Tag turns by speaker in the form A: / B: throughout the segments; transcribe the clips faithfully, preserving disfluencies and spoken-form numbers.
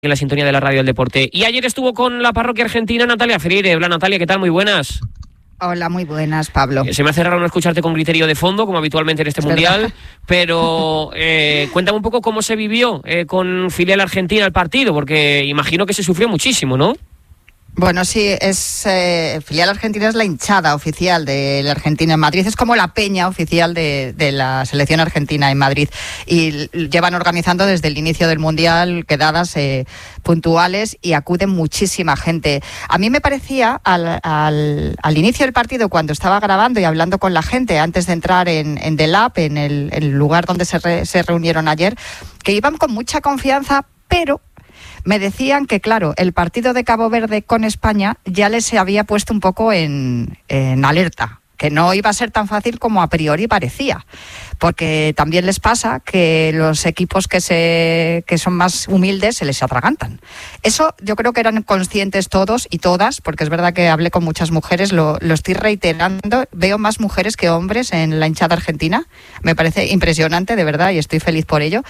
A: en la sintonía de la radio del deporte. Y ayer estuvo con la parroquia argentina Natalia Freire. Hola Natalia, ¿qué tal? Muy buenas.
B: Hola, muy buenas, Pablo.
A: Se me hace raro no escucharte con griterío de fondo, como habitualmente en este
B: es
A: mundial,
B: verdad.
A: pero eh, cuéntame un poco cómo se vivió eh, con filial argentina el partido, porque imagino que se sufrió muchísimo, ¿no?
B: Bueno, sí, es eh, filial argentina es la hinchada oficial de la Argentina en Madrid, es como la peña oficial de, de la selección argentina en Madrid y llevan organizando desde el inicio del Mundial quedadas eh, puntuales y acude muchísima gente. A mí me parecía al, al, al inicio del partido, cuando estaba grabando y hablando con la gente antes de entrar en, en The Lab, en el, el lugar donde se, re, se reunieron ayer, que iban con mucha confianza, pero me decían que, claro, el partido de Cabo Verde con España ya les había puesto un poco en, en alerta, que no iba a ser tan fácil como a priori parecía, porque también les pasa que los equipos que se que son más humildes se les atragantan. Eso yo creo que eran conscientes todos y todas, porque es verdad que hablé con muchas mujeres, lo, lo estoy reiterando, veo más mujeres que hombres en la hinchada argentina, me parece impresionante, de verdad, y estoy feliz por ello.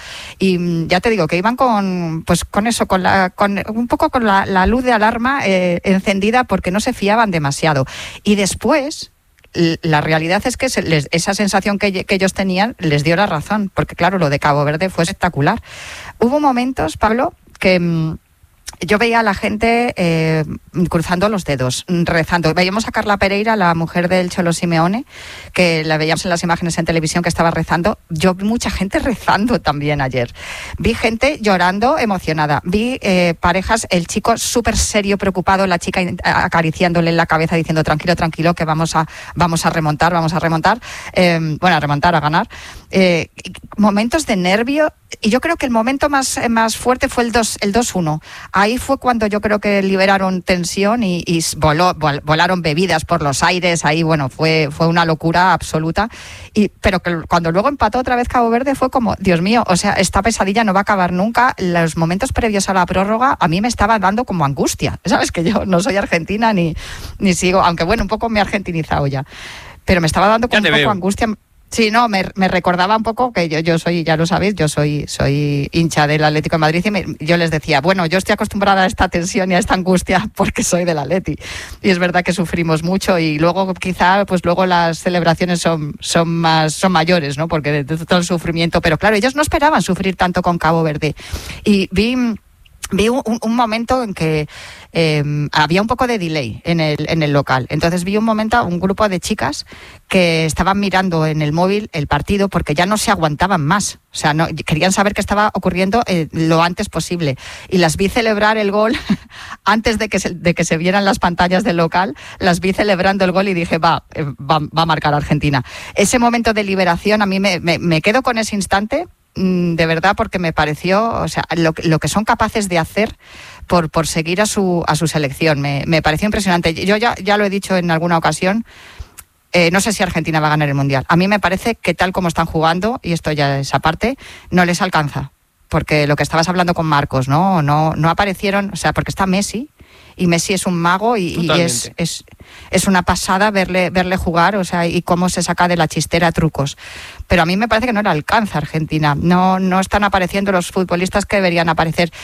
B: Y ya te digo que iban con pues con eso, con la con un poco con la, la luz de alarma eh, encendida, porque no se fiaban demasiado. Y después la realidad es que se les, esa sensación que, que ellos tenían les dio la razón, porque claro, lo de Cabo Verde fue espectacular. Hubo momentos, Pablo, que mmm, yo veía a la gente eh, cruzando los dedos, rezando. Veíamos a Carla Pereira, la mujer del Cholo Simeone, que la veíamos en las imágenes en televisión que estaba rezando. Yo vi mucha gente rezando también ayer. Vi gente llorando, emocionada. Vi eh, parejas, el chico súper serio, preocupado, la chica acariciándole en la cabeza diciendo tranquilo, tranquilo, que vamos a, vamos a remontar, vamos a remontar. Eh, bueno, a remontar, a ganar. Eh, momentos de nervio. Y yo creo que el momento más, más fuerte fue el dos uno. Ahí fue cuando yo creo que liberaron tensión y, y voló, vol, volaron bebidas por los aires. Ahí, bueno, fue, fue una locura absoluta. Y, pero que cuando luego empató otra vez Cabo Verde fue como, Dios mío, o sea, esta pesadilla no va a acabar nunca. Los momentos previos a la prórroga a mí me estaban dando como angustia. Sabes que yo no soy argentina ni, ni sigo, aunque bueno, un poco me he argentinizado ya. Pero me estaba dando como un poco
A: veo.
B: angustia. Sí, no, me, me recordaba un poco que yo, yo soy, ya lo sabéis, yo soy, soy hincha del Atlético de Madrid y me, yo les decía, bueno, yo estoy acostumbrada a esta tensión y a esta angustia porque soy del Atleti. Y es verdad que sufrimos mucho y luego quizá, pues luego las celebraciones son, son más, son mayores, ¿no? Porque de, de todo el sufrimiento, pero claro, ellos no esperaban sufrir tanto con Cabo Verde. Y vi... Vi un, un momento en que eh, había un poco de delay en el, en el local. Entonces vi un momento, un grupo de chicas que estaban mirando en el móvil el partido porque ya no se aguantaban más. O sea, no, querían saber qué estaba ocurriendo eh, lo antes posible. Y las vi celebrar el gol antes de que, se, de que se vieran las pantallas del local. Las vi celebrando el gol y dije, va, eh, va, va a marcar Argentina. Ese momento de liberación, a mí me, me, me quedo con ese instante, de verdad, porque me pareció, o sea, lo, lo que son capaces de hacer por, por seguir a su, a su selección. Me, me pareció impresionante. Yo ya, ya lo he dicho en alguna ocasión, eh, no sé si Argentina va a ganar el Mundial. A mí me parece que tal como están jugando, y esto ya es aparte, no les alcanza. Porque lo que estabas hablando con Marcos, ¿no? No, no aparecieron, o sea, porque está Messi, y Messi es un mago y, y es, es, es una pasada verle, verle jugar, o sea, y cómo se saca de la chistera trucos. Pero a mí me parece que no le alcanza Argentina. No, no están apareciendo los futbolistas que deberían aparecer.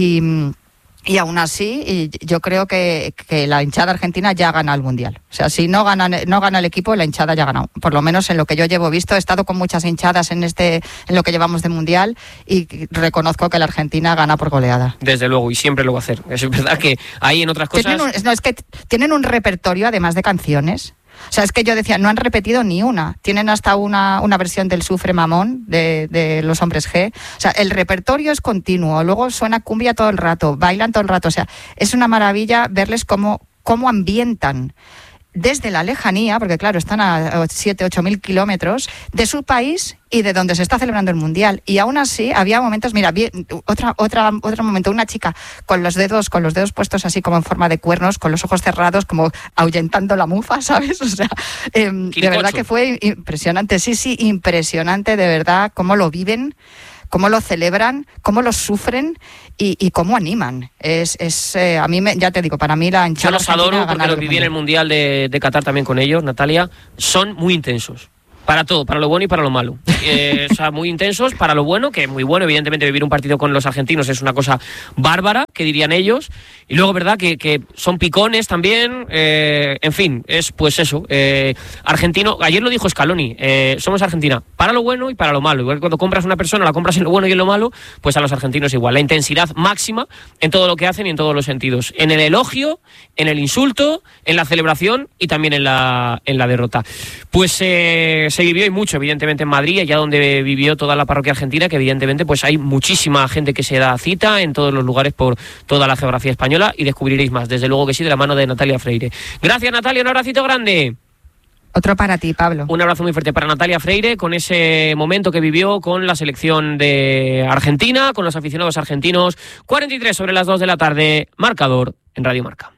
B: Y, y aún así, y yo creo que, que la hinchada argentina ya gana el Mundial. O sea, si no gana, no gana el equipo, la hinchada ya ha ganado. Por lo menos en lo que yo llevo visto, he estado con muchas hinchadas en este, en lo que llevamos de Mundial y reconozco que la Argentina gana por goleada.
A: Desde luego, y siempre lo va a hacer. Es verdad que hay en otras cosas...
B: ¿Tienen un, no, es que tienen un repertorio, además de canciones. O sea, es que yo decía, no han repetido ni una. Tienen hasta una, una versión del Sufre Mamón de, de Los Hombres G. O sea, el repertorio es continuo. Luego suena cumbia todo el rato, bailan todo el rato. O sea, es una maravilla verles cómo, cómo ambientan desde la lejanía, porque claro, están a siete, ocho mil kilómetros de su país y de donde se está celebrando el Mundial. Y aún así había momentos, mira, vi, otra, otra, otro momento, una chica con los dedos, con los dedos puestos así como en forma de cuernos, con los ojos cerrados, como ahuyentando la mufa, ¿sabes? O sea, eh, de verdad que fue impresionante, sí, sí, impresionante, de verdad, cómo lo viven, cómo lo celebran, cómo lo sufren y, y cómo animan. Es, es eh, a mí, me, ya te digo, para mí la hinchada...
A: Yo los adoro porque lo viví en el Mundial de, de Qatar también con ellos, Natalia. Son muy intensos. Para todo, para lo bueno y para lo malo. Eh, o sea, muy intensos, para lo bueno, que es muy bueno, evidentemente vivir un partido con los argentinos es una cosa bárbara, que dirían ellos, y luego, verdad, que, que son picones también, eh, en fin, es pues eso, eh, argentino, ayer lo dijo Scaloni, eh, somos Argentina, para lo bueno y para lo malo, igual que cuando compras una persona, la compras en lo bueno y en lo malo, pues a los argentinos igual, la intensidad máxima en todo lo que hacen y en todos los sentidos, en el elogio, en el insulto, en la celebración y también en la, en la derrota. Pues eh, se vivió y mucho, evidentemente, en Madrid, allá donde vivió toda la parroquia argentina, que evidentemente pues hay muchísima gente que se da cita en todos los lugares por toda la geografía española y descubriréis más, desde luego que sí, de la mano de Natalia Freire. Gracias, Natalia, un abracito grande.
B: Otro para ti, Pablo.
A: Un abrazo muy fuerte para Natalia Freire, con ese momento que vivió con la selección de Argentina, con los aficionados argentinos. cuarenta y tres sobre las dos de la tarde, marcador en Radio Marca.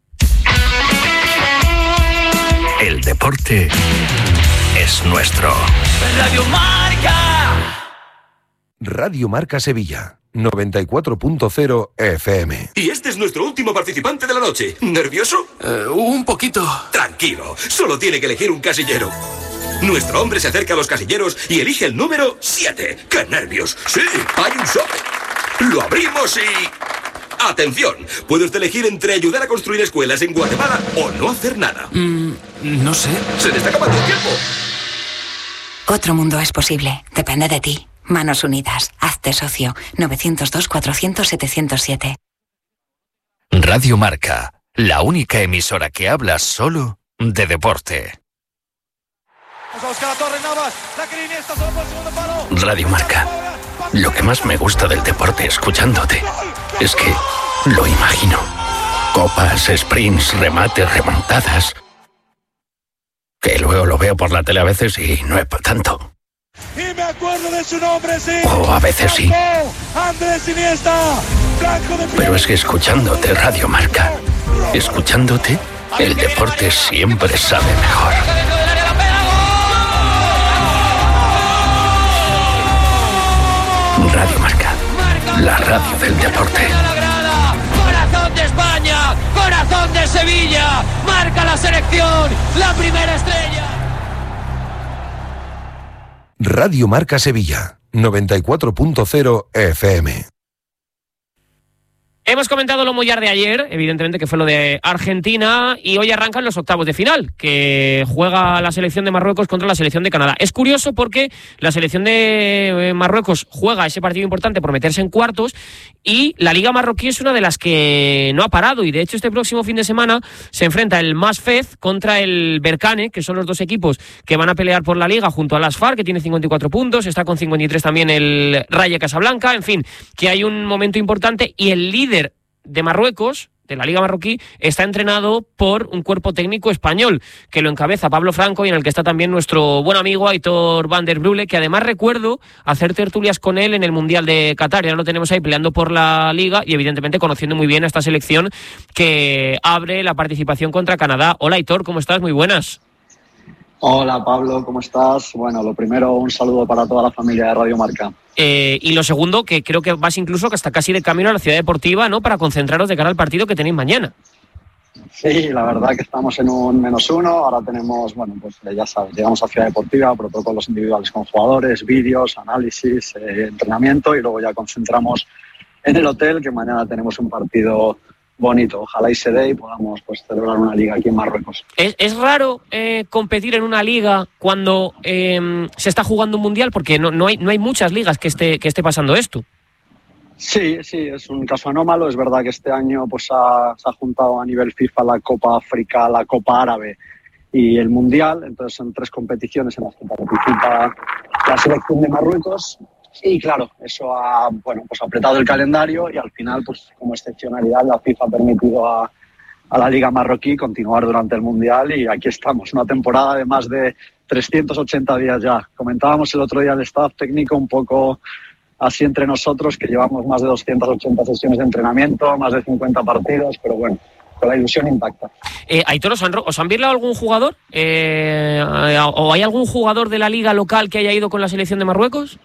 C: El deporte es nuestro.
D: Radio Marca.
E: Radio Marca Sevilla, noventa y cuatro punto cero F M.
F: Y este es nuestro último participante de la noche. ¿Nervioso?
C: Uh, un poquito.
F: Tranquilo, solo tiene que elegir un casillero. Nuestro hombre se acerca a los casilleros y elige el número siete. ¡Qué nervios! ¡Sí, hay un sobre! Lo abrimos y... ¡Atención! Puede usted elegir entre ayudar a construir escuelas en Guatemala o no hacer nada.
C: Mm, no sé.
F: ¡Se le está acabando el tiempo!
G: Otro mundo es posible. Depende de ti. Manos Unidas. Hazte socio. nueve cero dos, cuatrocientos, setecientos siete.
C: Radio Marca. La única emisora que habla solo de deporte. Radio Marca. Lo que más me gusta del deporte escuchándote es que lo imagino. Copas, sprints, remates, remontadas. Que luego lo veo por la tele a veces y no es para tanto.
H: Y me acuerdo de su nombre, sí.
C: O a veces sí.
H: Andrés Iniesta, blanco de...
C: Pero es que escuchándote Radio Marca, escuchándote, el deporte siempre sabe mejor. Radio Marca, la radio del deporte.
D: Corazón de España, corazón de Sevilla, marca la selección, la primera estrella.
E: Radio Marca Sevilla, noventa y cuatro punto cero F M.
A: Hemos comentado lo mollar de ayer, evidentemente que fue lo de Argentina, y hoy arrancan los octavos de final, que juega la selección de Marruecos contra la selección de Canadá. Es curioso porque la selección de Marruecos juega ese partido importante por meterse en cuartos, y la Liga Marroquí es una de las que no ha parado, y de hecho este próximo fin de semana se enfrenta el Masfez contra el Berkane, que son los dos equipos que van a pelear por la Liga junto al Asfar, que tiene cincuenta y cuatro puntos, está con cincuenta y tres también el Rayo Casablanca, en fin, que hay un momento importante, y el líder de Marruecos, de la Liga Marroquí, está entrenado por un cuerpo técnico español que lo encabeza Pablo Franco y en el que está también nuestro buen amigo Aitor van der Brule, que además recuerdo hacer tertulias con él en el Mundial de Qatar. Ya lo tenemos ahí peleando por la Liga y evidentemente conociendo muy bien a esta selección que abre la participación contra Canadá. Hola Aitor, ¿cómo estás? Muy buenas.
I: Hola Pablo, ¿cómo estás? Bueno, lo primero, un saludo para toda la familia de Radio Marca.
A: Eh, y lo segundo, que creo que vas incluso hasta casi de camino a la ciudad deportiva, ¿no? Para concentraros de cara al partido que tenéis mañana.
I: Sí, la verdad que estamos en un menos uno. Ahora tenemos, bueno, pues ya sabes, llegamos a ciudad deportiva, protocolos individuales con jugadores, vídeos, análisis, eh, entrenamiento, y luego ya concentramos en el hotel, que mañana tenemos un partido bonito. Ojalá y se dé y podamos pues celebrar una liga aquí en Marruecos.
A: ¿Es, es raro eh, competir en una liga cuando eh, se está jugando un mundial? Porque no, no, hay, no hay muchas ligas que esté, que esté pasando esto.
I: Sí, sí, es un caso anómalo. Es verdad que este año pues ha, se ha juntado a nivel FIFA la Copa África, la Copa Árabe y el Mundial. Entonces son tres competiciones en las que participa la selección de Marruecos. Y claro, eso ha, bueno, pues ha apretado el calendario y al final, pues como excepcionalidad, la FIFA ha permitido a, a la Liga Marroquí continuar durante el Mundial, y aquí estamos, una temporada de más de trescientos ochenta días ya. Comentábamos el otro día el staff técnico un poco así entre nosotros, que llevamos más de doscientas ochenta sesiones de entrenamiento, más de cincuenta partidos, pero bueno, con la ilusión intacta.
A: Eh, Aitor, ¿os han, ¿os han virlado algún jugador? Eh, ¿O hay algún jugador de la liga local que haya ido con la selección de Marruecos?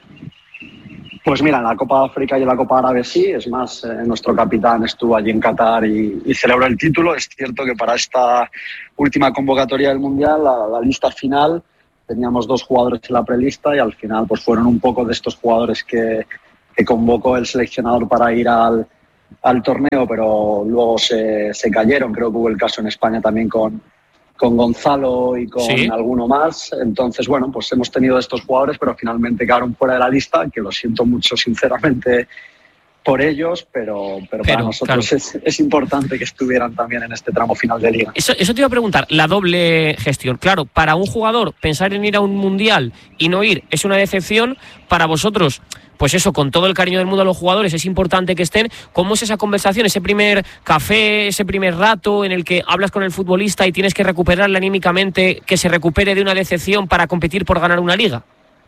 I: Pues mira, en la Copa África y en la Copa Árabe sí, es más, eh, nuestro capitán estuvo allí en Qatar y, y celebró el título. Es cierto que para esta última convocatoria del Mundial, la, la lista final, teníamos dos jugadores en la prelista y al final pues fueron un poco de estos jugadores que, que convocó el seleccionador para ir al, al torneo, pero luego se, se cayeron. Creo que hubo el caso en España también con, con Gonzalo y con ¿Sí? alguno más. Entonces, bueno, pues hemos tenido estos jugadores, pero finalmente quedaron fuera de la lista, que lo siento mucho, sinceramente, por ellos, pero, pero, pero para nosotros claro. es, es importante que estuvieran también en este tramo final de liga.
A: Eso, eso te iba a preguntar, la doble gestión. Claro, para un jugador pensar en ir a un mundial y no ir es una decepción. Para vosotros, pues eso, con todo el cariño del mundo a los jugadores, es importante que estén. ¿Cómo es esa conversación, ese primer café, ese primer rato en el que hablas con el futbolista y tienes que recuperarle anímicamente, que se recupere de una decepción para competir por ganar una liga?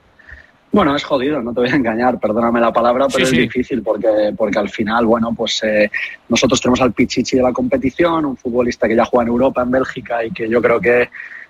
I: Bueno, es jodido, no te voy a engañar, perdóname la palabra, pero sí, es sí. difícil porque, porque al final, bueno, pues eh, nosotros tenemos al Pichichi de la competición, un futbolista que ya juega en Europa, en Bélgica, y que yo creo que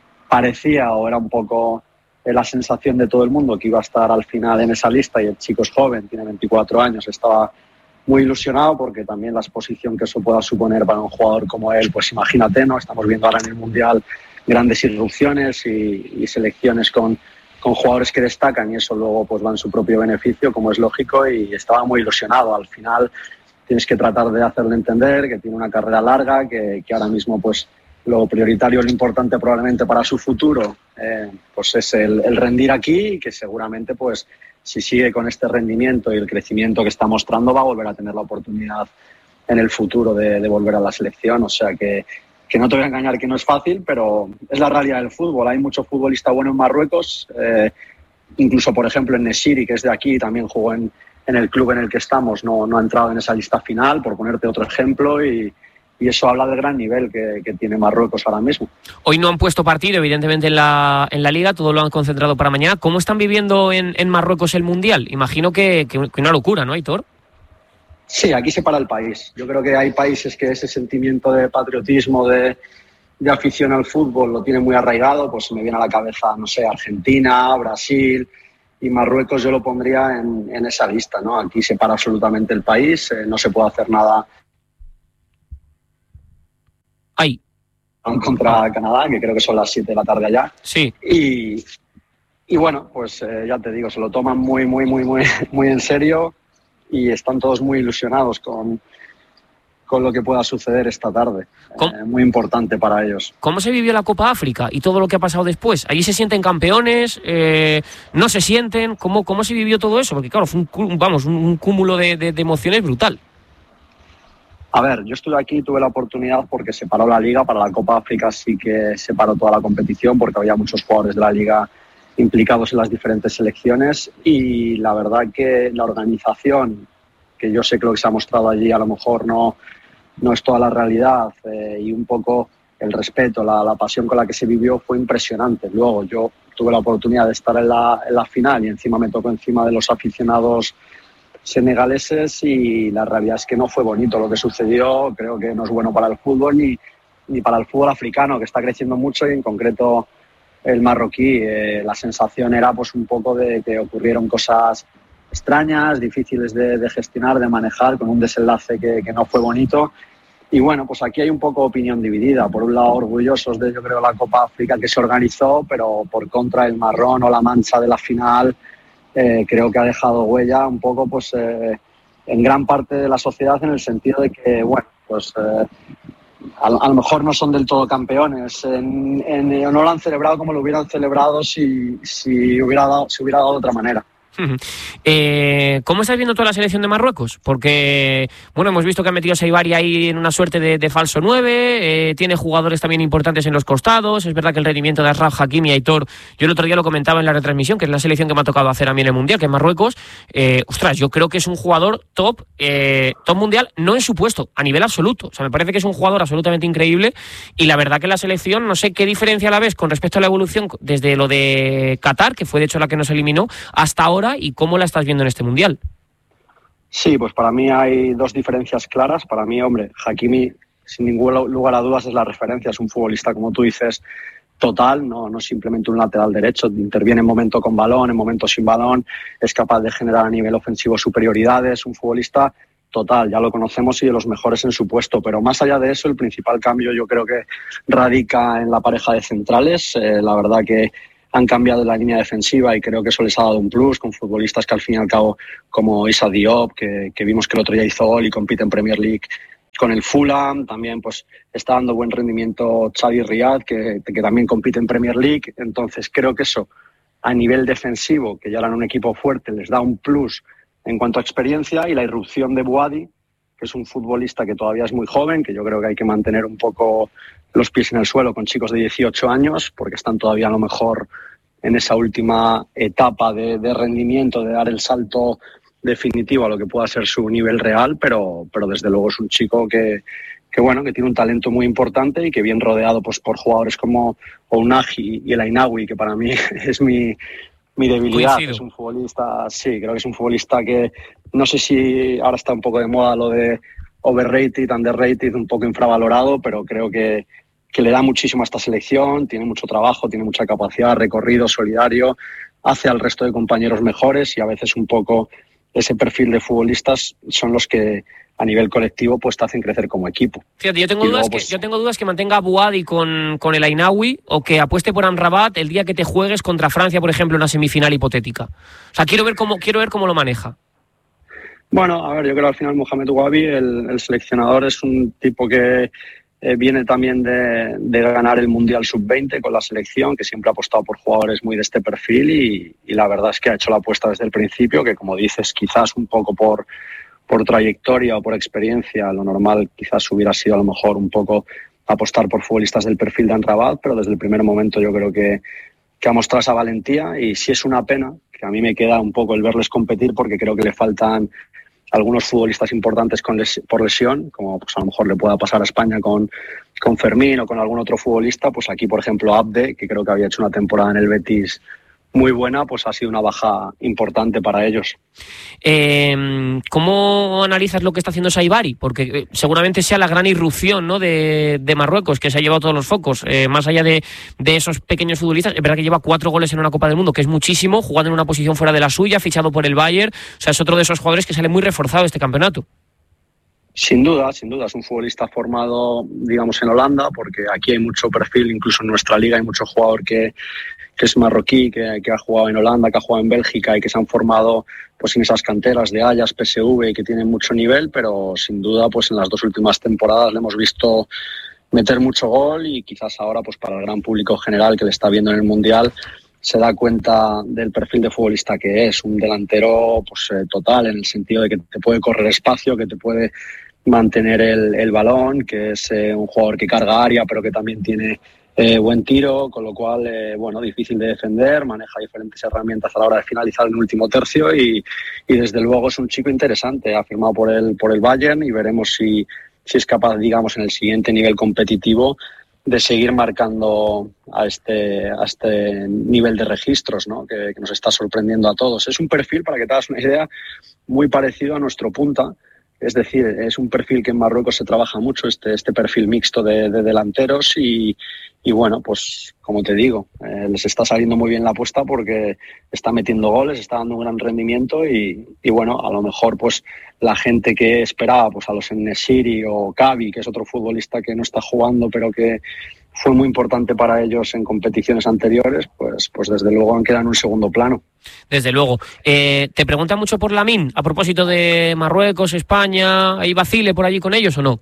I: parecía o era un poco eh, la sensación de todo el mundo que iba a estar al final en esa lista, y el chico es joven, tiene veinticuatro años, estaba muy ilusionado porque también la exposición que eso pueda suponer para un jugador como él, pues imagínate, ¿no? Estamos viendo ahora en el Mundial grandes irrupciones y, y selecciones con con jugadores que destacan y eso luego pues va en su propio beneficio, como es lógico, y estaba muy ilusionado. Al final tienes que tratar de hacerle entender que tiene una carrera larga, que, que ahora mismo pues lo prioritario, lo importante probablemente para su futuro eh, pues es el, el rendir aquí, y que seguramente pues si sigue con este rendimiento y el crecimiento que está mostrando va a volver a tener la oportunidad en el futuro de, de volver a la selección. O sea que que no te voy a engañar que no es fácil, pero es la realidad del fútbol. Hay mucho futbolista bueno en Marruecos, eh, incluso, por ejemplo, en Neshiri, que es de aquí, también jugó en, en el club en el que estamos, no, no ha entrado en esa lista final, por ponerte otro ejemplo, y, y eso habla del gran nivel que, que tiene Marruecos ahora mismo.
A: Hoy no han puesto partido, evidentemente, en la, en la Liga, todo lo han concentrado para mañana. ¿Cómo están viviendo en, en Marruecos el Mundial? Imagino que, que, que una locura, ¿no, Aitor?
I: Sí, aquí se para el país. Yo creo que hay países que ese sentimiento de patriotismo, de, de afición al fútbol lo tienen muy arraigado. Pues me viene a la cabeza, no sé, Argentina, Brasil, y Marruecos yo lo pondría en, en esa lista, ¿no? Aquí se para absolutamente el país, eh, no se puede hacer nada
A: Ay.
I: contra Canadá, que creo que son las siete de la tarde allá.
A: Sí.
I: Y, y bueno, pues eh, ya te digo, se lo toman muy, muy, muy, muy, muy en serio. Y están todos muy ilusionados con, con lo que pueda suceder esta tarde. Eh, muy importante para ellos.
A: ¿Cómo se vivió la Copa África y todo lo que ha pasado después? ¿Allí se sienten campeones? Eh, ¿No se sienten? ¿Cómo, ¿Cómo se vivió todo eso? Porque claro, fue un, vamos, un, un cúmulo de, de, de emociones brutal.
I: A ver, yo estuve aquí y tuve la oportunidad porque se paró la Liga. Para la Copa África sí que se paró toda la competición porque había muchos jugadores de la Liga implicados en las diferentes selecciones, y la verdad que la organización, que yo sé que lo que se ha mostrado allí a lo mejor no, no es toda la realidad, eh, y un poco el respeto, la, la pasión con la que se vivió fue impresionante. Luego yo tuve la oportunidad de estar en la, en la final y encima me tocó encima de los aficionados senegaleses, y la realidad es que no fue bonito lo que sucedió. Creo que no es bueno para el fútbol ni, ni para el fútbol africano, que está creciendo mucho, y en concreto el marroquí. Eh, la sensación era pues un poco de que ocurrieron cosas extrañas, difíciles de, de gestionar, de manejar, con un desenlace que, que no fue bonito. Y bueno, pues aquí hay un poco opinión dividida. Por un lado, orgullosos de, yo creo, la Copa África que se organizó, pero por contra el marrón o la mancha de la final eh, creo que ha dejado huella un poco pues eh, en gran parte de la sociedad, en el sentido de que, bueno, pues eh, A, a lo mejor no son del todo campeones, en, en, no lo han celebrado como lo hubieran celebrado si, si hubiera dado, si hubiera dado de otra manera.
A: Eh, ¿Cómo estás viendo toda la selección de Marruecos? Porque, bueno, hemos visto que ha metido a Saibari ahí en una suerte de, de falso nueve, eh, tiene jugadores también importantes en los costados. Es verdad que el rendimiento de Achraf Hakimi y Aitor, yo el otro día lo comentaba en la retransmisión, que es la selección que me ha tocado hacer a mí en el Mundial, que es Marruecos. Eh, ostras, yo creo que es un jugador top, eh, top mundial, no en su puesto, a nivel absoluto. O sea, me parece que es un jugador absolutamente increíble, y la verdad que la selección, no sé qué diferencia la ves con respecto a la evolución desde lo de Qatar, que fue de hecho la que nos eliminó, hasta ahora, y cómo la estás viendo en este Mundial.
I: Sí, pues para mí hay dos diferencias claras. Para mí, hombre, Hakimi, sin ningún lugar a dudas, es la referencia. Es un futbolista, como tú dices, total, no, no simplemente un lateral derecho. Interviene en momento con balón, en momento sin balón, es capaz de generar a nivel ofensivo superioridades. Un futbolista total, ya lo conocemos y de los mejores en su puesto. Pero más allá de eso, el principal cambio yo creo que radica en la pareja de centrales. Eh, la verdad que han cambiado la línea defensiva y creo que eso les ha dado un plus con futbolistas que al fin y al cabo, como Issa Diop, que, que vimos que el otro día hizo gol y compite en Premier League con el Fulham. También pues está dando buen rendimiento Xavi Riad, que, que también compite en Premier League. Entonces creo que eso a nivel defensivo, que ya eran un equipo fuerte, les da un plus en cuanto a experiencia, y la irrupción de Boadi, que es un futbolista que todavía es muy joven, que yo creo que hay que mantener un poco los pies en el suelo con chicos de dieciocho años, porque están todavía a lo mejor en esa última etapa de, de rendimiento, de dar el salto definitivo a lo que pueda ser su nivel real, pero, pero desde luego es un chico que, que bueno, que tiene un talento muy importante y que bien rodeado pues por jugadores como Ounahi y el Ainawi, que para mí es mi, mi debilidad. Coincido. Es un futbolista, sí, creo que es un futbolista que no sé si ahora está un poco de moda lo de overrated, underrated, un poco infravalorado, pero creo que, que le da muchísimo a esta selección, tiene mucho trabajo, tiene mucha capacidad, recorrido, solidario, hace al resto de compañeros mejores, y a veces un poco ese perfil de futbolistas son los que a nivel colectivo pues te hacen crecer como equipo.
A: Fíjate, yo tengo, dudas, luego, pues, que, yo tengo dudas que mantenga a Boadi con, con el Ainawi, o que apueste por Amrabat el día que te juegues contra Francia, por ejemplo, en una semifinal hipotética. O sea, quiero ver cómo, quiero ver cómo lo maneja.
I: Bueno, a ver, yo creo que al final Mohamed Wabi, el, el seleccionador, es un tipo que eh, viene también de, de ganar el Mundial sub veinte con la selección, que siempre ha apostado por jugadores muy de este perfil, y, y la verdad es que ha hecho la apuesta desde el principio, que como dices, quizás un poco por, por trayectoria o por experiencia, lo normal quizás hubiera sido a lo mejor un poco apostar por futbolistas del perfil de Amrabat, pero desde el primer momento yo creo que, que ha mostrado esa valentía, y sí es una pena, que a mí me queda un poco el verles competir, porque creo que le faltan algunos futbolistas importantes con les, por lesión, como pues a lo mejor le pueda pasar a España con, con Fermín o con algún otro futbolista. Pues aquí, por ejemplo, Abde, que creo que había hecho una temporada en el Betis muy buena, pues ha sido una baja importante para ellos.
A: Eh, ¿Cómo analizas lo que está haciendo Saibari? Porque seguramente sea la gran irrupción, ¿no?, de, de Marruecos, que se ha llevado todos los focos. Eh, más allá de, de esos pequeños futbolistas, es verdad que lleva cuatro goles en una Copa del Mundo, que es muchísimo, jugando en una posición fuera de la suya, fichado por el Bayern. O sea, es otro de esos jugadores que sale muy reforzado este campeonato.
I: Sin duda, sin duda, es un futbolista formado, digamos, en Holanda, porque aquí hay mucho perfil, incluso en nuestra liga hay mucho jugador que, que es marroquí, que, que ha jugado en Holanda, que ha jugado en Bélgica y que se han formado pues en esas canteras de Ajax, P S V, y que tienen mucho nivel, pero sin duda pues en las dos últimas temporadas le hemos visto meter mucho gol, y quizás ahora pues para el gran público general que le está viendo en el Mundial se da cuenta del perfil de futbolista que es, un delantero pues eh, total, en el sentido de que te puede correr espacio, que te puede mantener el, el balón, que es eh, un jugador que carga área, pero que también tiene eh, buen tiro, con lo cual, eh, bueno, difícil de defender, maneja diferentes herramientas a la hora de finalizar en el último tercio, y, y desde luego es un chico interesante, ha firmado por el, por el Bayern, y veremos si, si es capaz, digamos, en el siguiente nivel competitivo de seguir marcando a este, a este nivel de registros, ¿no?, que, que nos está sorprendiendo a todos. Es un perfil, para que te hagas una idea, muy parecido a nuestro punta. Es decir, es un perfil que en Marruecos se trabaja mucho, este, este perfil mixto de, de delanteros, y, y bueno, pues como te digo, eh, les está saliendo muy bien la apuesta, porque está metiendo goles, está dando un gran rendimiento, y, y bueno, a lo mejor pues la gente que esperaba pues a los En-Nesyri o Kavi, que es otro futbolista que no está jugando pero que fue muy importante para ellos en competiciones anteriores, pues, pues desde luego han quedado en un segundo plano.
A: Desde luego. Eh, ¿Te preguntan mucho por Lamine a propósito de Marruecos, España? ¿Hay vacile por allí con ellos o no?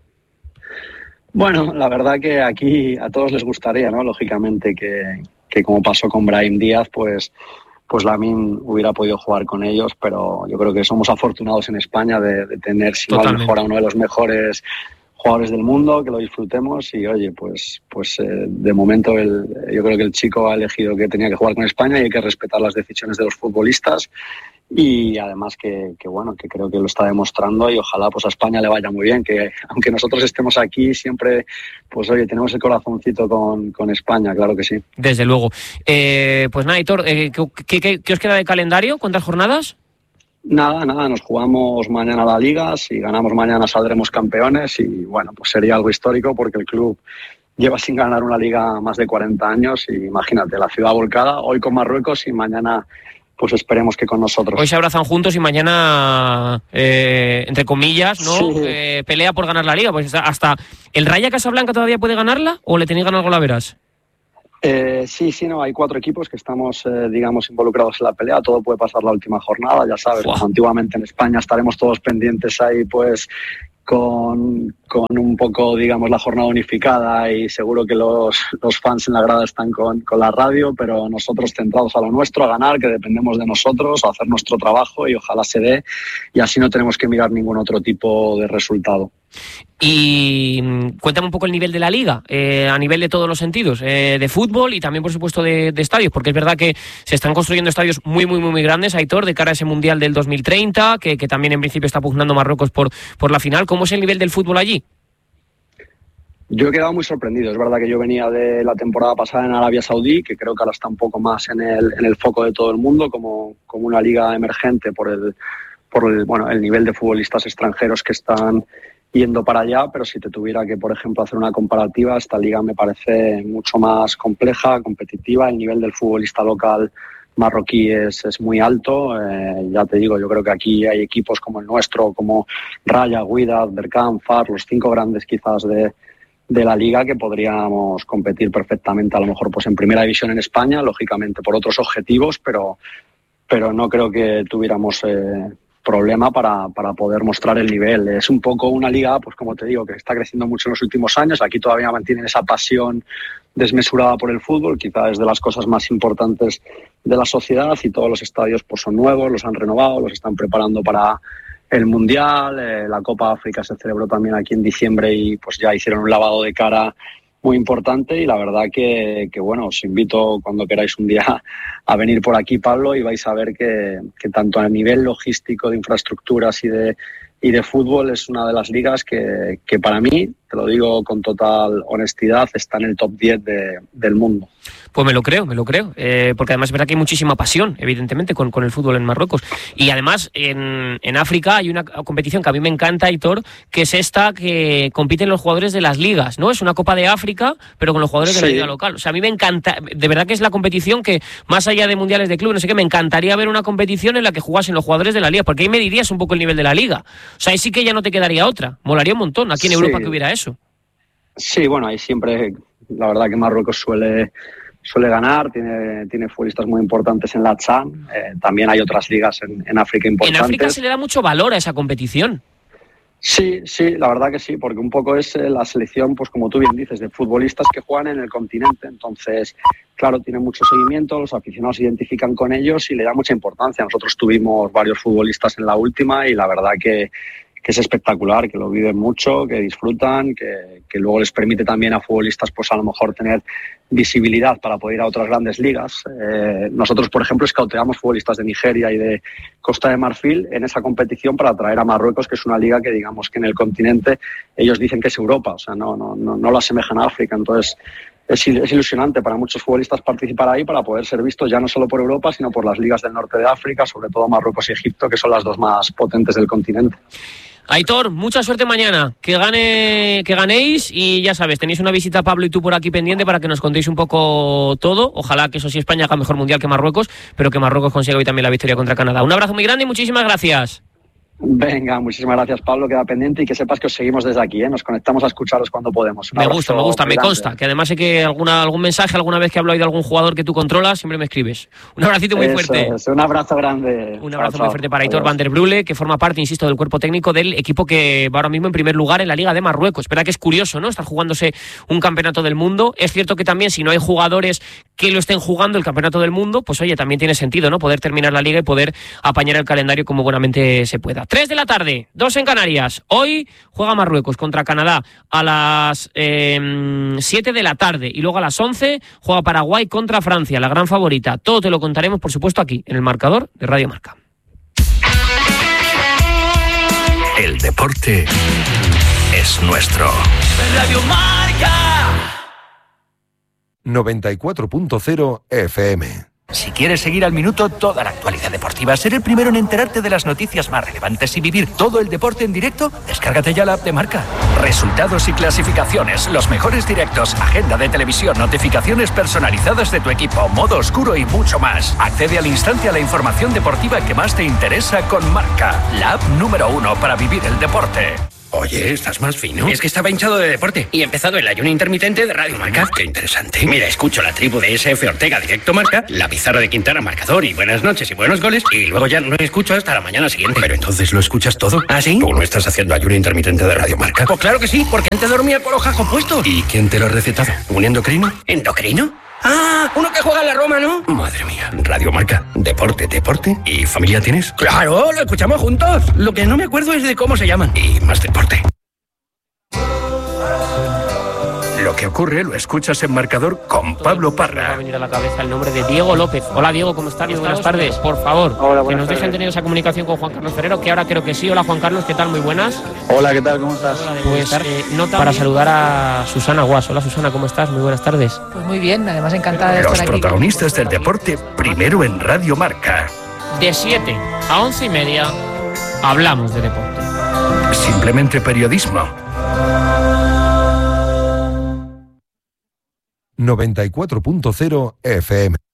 I: Bueno, la verdad que aquí a todos les gustaría, ¿no?, lógicamente, que, que como pasó con Brahim Díaz, pues, pues Lamine hubiera podido jugar con ellos, pero yo creo que somos afortunados en España de, de tener, si no a lo mejor, a uno de los mejores jugadores del mundo, que lo disfrutemos, y oye, pues pues eh, de momento el, yo creo que el chico ha elegido que tenía que jugar con España, y hay que respetar las decisiones de los futbolistas, y además que, que bueno, que creo que lo está demostrando, y ojalá pues a España le vaya muy bien, que aunque nosotros estemos aquí siempre, pues oye, tenemos el corazoncito con, con España, claro que sí.
A: Desde luego. Eh, pues nada, Aitor, eh, ¿qué, qué, ¿qué os queda de calendario? ¿Cuántas jornadas?
I: Nada, nada, nos jugamos mañana la Liga, si ganamos mañana saldremos campeones, y bueno, pues sería algo histórico, porque el club lleva sin ganar una Liga más de cuarenta años, y imagínate, la ciudad volcada, hoy con Marruecos y mañana pues esperemos que con nosotros.
A: Hoy se abrazan juntos y mañana, eh, entre comillas, ¿no?
I: Sí.
A: Eh, pelea por ganar la Liga. Pues hasta el Rayo Casablanca todavía puede ganarla, ¿o le tenéis ganas algo la verás?
I: Eh, sí, sí, no, hay cuatro equipos que estamos, eh, digamos, involucrados en la pelea. Todo puede pasar la última jornada, ya sabes. Como antiguamente en España estaremos todos pendientes ahí, pues, con, con un poco, digamos, la jornada unificada, y seguro que los, los fans en la grada están con, con la radio, pero nosotros centrados a lo nuestro, a ganar, que dependemos de nosotros, a hacer nuestro trabajo y ojalá se dé, y así no tenemos que mirar ningún otro tipo de resultado.
A: Y cuéntame un poco el nivel de la Liga, eh, a nivel de todos los sentidos, eh, de fútbol y también, por supuesto, de, de estadios, porque es verdad que se están construyendo estadios muy, muy, muy, muy grandes, Aitor, de cara a ese Mundial del dos mil treinta, que, que también en principio está pugnando Marruecos por, por la final. ¿Cómo es el nivel del fútbol allí?
I: Yo he quedado muy sorprendido. Es verdad que yo venía de la temporada pasada en Arabia Saudí, que creo que ahora está un poco más en el, en el foco de todo el mundo, como, como una liga emergente por el, por el, bueno, el nivel de futbolistas extranjeros que están yendo para allá, pero si te tuviera que, por ejemplo, hacer una comparativa, esta liga me parece mucho más compleja, competitiva. El nivel del futbolista local marroquí es, es muy alto. Eh, ya te digo, yo creo que aquí hay equipos como el nuestro, como Raya, Wydad, Berkane, Far, los cinco grandes quizás de, de la liga, que podríamos competir perfectamente, a lo mejor pues en primera división en España, lógicamente por otros objetivos, pero, pero no creo que tuviéramos Eh, problema para, para poder mostrar el nivel. Es un poco una liga, pues como te digo, que está creciendo mucho en los últimos años. Aquí todavía mantienen esa pasión desmesurada por el fútbol, quizás es de las cosas más importantes de la sociedad, y todos los estadios pues son nuevos, los han renovado, los están preparando para el Mundial. Eh, la Copa África se celebró también aquí en diciembre y pues ya hicieron un lavado de cara muy importante, y la verdad que, que bueno, os invito cuando queráis un día a venir por aquí, Pablo, y vais a ver que, que tanto a nivel logístico, de infraestructuras y de, y de fútbol, es una de las ligas que, que para mí, te lo digo con total honestidad, está en el top diez de, del mundo.
A: Pues me lo creo, me lo creo, eh, porque además es verdad que hay muchísima pasión, evidentemente, con, con el fútbol en Marruecos. Y además en, en África hay una competición que a mí me encanta, Aitor, que es esta que compiten los jugadores de las ligas, ¿no? Es una Copa de África, pero con los jugadores sí. de la liga local. O sea, a mí me encanta, de verdad que es la competición que, más allá de mundiales de club, no sé qué, me encantaría ver una competición en la que jugasen los jugadores de la liga, porque ahí medirías un poco el nivel de la liga. O sea, ahí sí que ya no te quedaría otra. Molaría un montón aquí en sí. Europa que hubiera eso.
I: Sí, bueno, ahí siempre, la verdad que Marruecos suele... suele ganar, tiene, tiene futbolistas muy importantes en la CHAN, eh, también hay otras ligas en, en África importantes.
A: En África se le da mucho valor a esa competición.
I: Sí, sí, la verdad que sí, porque un poco es eh, la selección, pues como tú bien dices, de futbolistas que juegan en el continente. Entonces, claro, tiene mucho seguimiento, los aficionados se identifican con ellos y le da mucha importancia. Nosotros tuvimos varios futbolistas en la última y la verdad que que es espectacular, que lo viven mucho, que disfrutan, que, que luego les permite también a futbolistas pues a lo mejor tener visibilidad para poder ir a otras grandes ligas. Eh, nosotros, por ejemplo, escauteamos futbolistas de Nigeria y de Costa de Marfil en esa competición para traer a Marruecos, que es una liga que digamos que en el continente ellos dicen que es Europa, o sea, no, no, no, no lo asemejan a África. Entonces es, es ilusionante para muchos futbolistas participar ahí para poder ser vistos ya no solo por Europa, sino por las ligas del norte de África, sobre todo Marruecos y Egipto, que son las dos más potentes del continente.
A: Aitor, mucha suerte mañana, que gane, que ganéis, y ya sabes, tenéis una visita Pablo y tú por aquí pendiente para que nos contéis un poco todo. Ojalá que eso sí, España haga mejor mundial que Marruecos, pero que Marruecos consiga hoy también la victoria contra Canadá. Un abrazo muy grande y muchísimas gracias.
I: Venga, muchísimas gracias, Pablo, queda pendiente, y que sepas que os seguimos desde aquí, ¿eh? Nos conectamos a escucharos cuando podemos.
A: Me gusta, me gusta, me consta, que además sé que alguna, algún mensaje, alguna vez que hablo hoy de algún jugador que tú controlas, siempre me escribes. Un abracito muy
I: Eso
A: fuerte.
I: Es, un abrazo grande.
A: Un abrazo chao, muy fuerte para Aitor Van der Brule, que forma parte, insisto, del cuerpo técnico del equipo que va ahora mismo en primer lugar en la Liga de Marruecos. Espera que es curioso, ¿no? Estar jugándose un campeonato del mundo. Es cierto que también si no hay jugadores que lo estén jugando el campeonato del mundo, pues oye, también tiene sentido, ¿no? Poder terminar la liga y poder apañar el calendario como buenamente se pueda. Tres de la tarde. Dos en Canarias. Hoy juega Marruecos contra Canadá a las eh, siete de la tarde y luego a las once juega Paraguay contra Francia, la gran favorita. Todo te lo contaremos, por supuesto, aquí en el marcador de Radio Marca.
C: El deporte es nuestro.
D: Radio Marca.
E: noventa y cuatro punto cero F M.
J: Si quieres seguir al minuto toda la actualidad deportiva, ser el primero en enterarte de las noticias más relevantes y vivir todo el deporte en directo, descárgate ya la app de Marca. Resultados y clasificaciones, los mejores directos, agenda de televisión, notificaciones personalizadas de tu equipo, modo oscuro y mucho más. Accede al instante a la información deportiva que más te interesa con Marca, la app número uno para vivir el deporte.
C: Oye, estás más fino. Es que estaba hinchado de deporte y he empezado el ayuno intermitente de Radio Marca. Qué interesante. Mira, escucho la tribu de S F Ortega Directo Marca, la pizarra de Quintana Marcador y buenas noches y buenos goles, y luego ya no escucho hasta la mañana siguiente. Pero entonces lo escuchas todo. ¿Ah, sí? ¿Tú no estás haciendo ayuno intermitente de Radio Marca? Pues claro que sí, porque antes dormía con los jajos puestos. ¿Y quién te lo ha recetado? ¿Un endocrino? ¿Endocrino? Ah, uno que juega en la Roma, ¿no? Madre mía. Radio Marca, deporte, deporte. ¿Y familia tienes? Claro, lo escuchamos juntos. Lo que no me acuerdo es de cómo se llaman. Y más deporte. Lo que ocurre lo escuchas en Marcador con Pablo Parra.
A: Me va a venir a la cabeza el nombre de Diego López. Hola Diego, ¿cómo estás? Muy buenas tardes. Por favor,
I: Hola,
A: que nos
I: tardes.
A: dejen tener esa comunicación con Juan Carlos Ferrero, que ahora creo que sí. Hola Juan Carlos, ¿qué tal? Muy buenas.
I: Hola, ¿qué tal? ¿Cómo estás?
A: Pues eh, nota para saludar a Susana Guas. Hola Susana, ¿cómo estás? Muy buenas tardes.
K: Pues muy bien, además encantada de
C: Los
K: estar aquí.
C: protagonistas del deporte, primero en Radio Marca.
A: De siete a once y media hablamos de deporte.
C: Simplemente periodismo.
E: noventa y cuatro punto cero F M.